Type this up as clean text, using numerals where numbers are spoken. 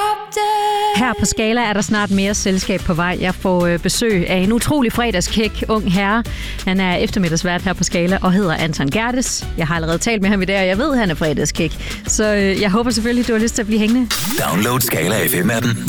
Her på Skala er der snart mere selskab på vej. Jeg får besøg af en utrolig fredagskæk ung herre. Han er eftermiddagsvært her på Skala og hedder Anton Gerdes. Jeg har allerede talt med ham i dag, og jeg ved, at han er fredagskæk. Så jeg håber selvfølgelig, du har lyst til at blive hængende. Download Skala FM-appen